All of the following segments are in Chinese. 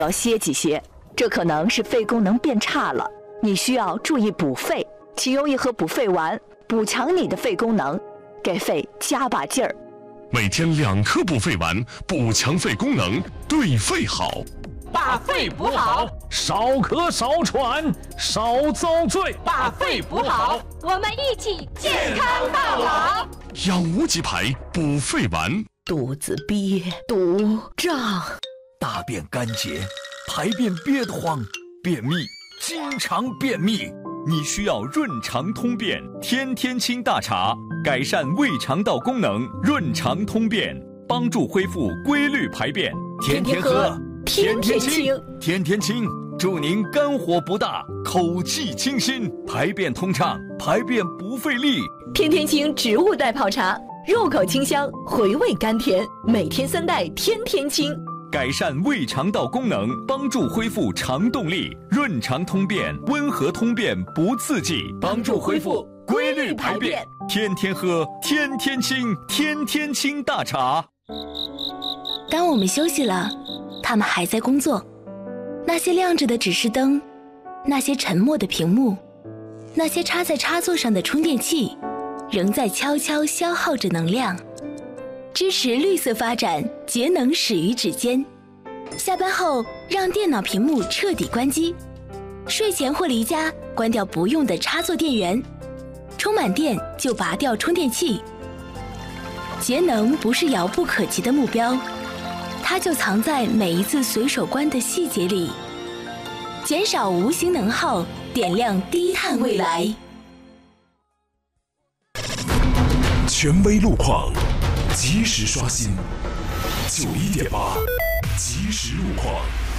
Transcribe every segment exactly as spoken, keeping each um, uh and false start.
要歇几歇，这可能是肺功能变差了，你需要注意补肺。请用一盒补肺丸，补强你的肺功能，给肺加把劲儿。 每天两颗补肺丸，补强肺功能，对肺好。 把肺补好， 少咳少喘，少遭罪。 把肺补好，我们一起健康到老。 养无极牌补肺丸。 肚子憋、肚胀， 大便干结，排便憋得慌，便秘，经常便秘。你需要润肠通便天天清大茶，改善胃肠道功能，润肠通便，帮助恢复规律排便。天天喝，天天清，天天清，祝您肝火不大，口气清新，排便通畅，排便不费力。 天天清植物代泡茶，入口清香，回味甘甜，每天三袋天天清。 改善胃肠道功能，帮助恢复肠动力，润肠通便，温和通便不刺激，帮助恢复规律排便。天天喝，天天清，天天清大茶。 当我们休息了，他们还在工作。那些亮着的指示灯，那些沉默的屏幕，那些插在插座上的充电器，仍在悄悄消耗着能量。支持绿色发展，节能始于指尖。下班后，让电脑屏幕彻底关机。睡前或离家，关掉不用的插座电源。充满电就拔掉充电器。节能不是遥不可及的目标，它就藏在每一次随手关的细节里。减少无形能耗，点亮低碳未来。 权威路况，及时刷新。九一点八，及时路况。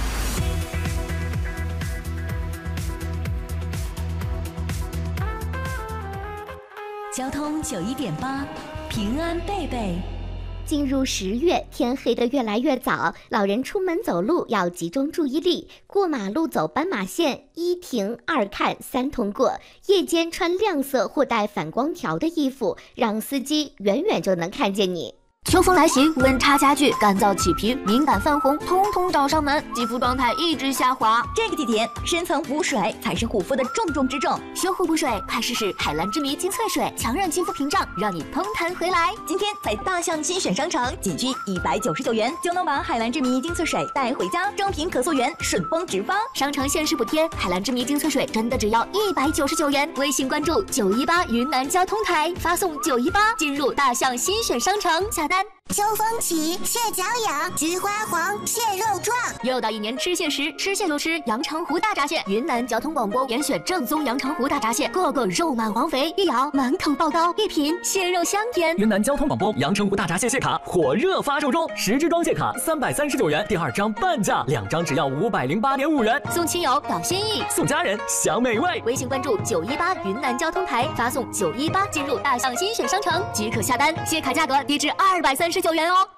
交通九一点八，平安贝贝。 进入十月，天黑得越来越早，老人出门走路要集中注意力，过马路走斑马线，一停二看三通过。夜间穿亮色或带反光条的衣服，让司机远远就能看见你。 秋风来袭，温差加剧，干燥起皮，敏感泛红，通通找上门，肌肤状态一直下滑。 这个季节，深层补水才是护肤的重中之重。 修护补水，快试试海蓝之谜精粹水，强韧肌肤屏障，让你通弹回来。 今天在大象新选商城，仅需一百九十九元就能把海蓝之谜精粹水带回家，正品可溯源，顺丰直发。 商城限时补贴，海蓝之谜精粹水真的只要一百九十九元。微信关注九一八云南交通台，发送九一八进入大象新选商城下单。 秋风起，蟹脚痒，菊花黄，蟹肉壮。 又到一年吃蟹时，吃蟹就吃阳澄湖大闸蟹。云南交通广播严选正宗阳澄湖大闸蟹，个个肉满黄肥，一咬满口爆膏，一品蟹肉香甜。 云南交通广播阳澄湖大闸蟹蟹卡火热发售中，十支装蟹卡三百三十九元，第二张半价，两张只要五百零八点五元。 送亲友表心意， 送家人享美味。 微信关注九一八云南交通台，发送九一八进入大象新选商城即可下单，蟹卡价格低至二百三十九元哦。